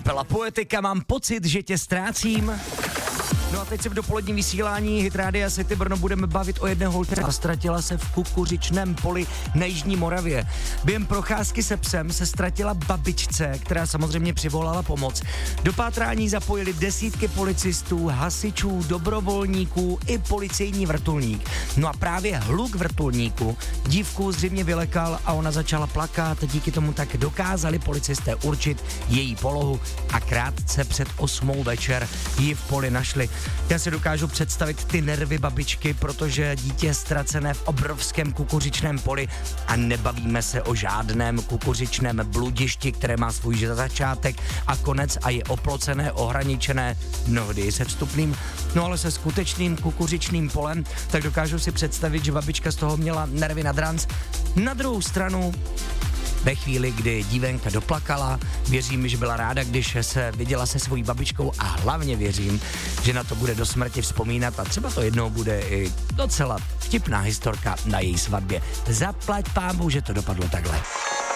kapela Poetika, Mám pocit, že tě ztrácím. No a teď se v dopoledním vysílání Hit Rádia City Brno budeme bavit o jedné holce, která ztratila se v kukuřičném poli na Jižní Moravě. Během procházky se psem se ztratila babičce, která samozřejmě přivolala pomoc. Do pátrání zapojili desítky policistů, hasičů, dobrovolníků i policejní vrtulník. No a právě hluk vrtulníku dívku zřejmě vylekal a ona začala plakat. Díky tomu tak dokázali policisté určit její polohu a krátce před 8 večer ji v poli našli. Já si dokážu představit ty nervy babičky, protože dítě je ztracené v obrovském kukuřičném poli a nebavíme se o žádném kukuřičném bludišti, které má svůj začátek a konec a je oplocené, ohraničené, mnohdy se vstupným, no ale se skutečným kukuřičným polem, tak dokážu si představit, že babička z toho měla nervy na dranc. Na druhou stranu, ve chvíli, kdy dívenka doplakala, věřím, že byla ráda, když se viděla se svojí babičkou a hlavně věřím, že na to bude do smrti vzpomínat a třeba to jednou bude i docela vtipná historka na její svatbě. Zaplať pánbůh, že to dopadlo takhle.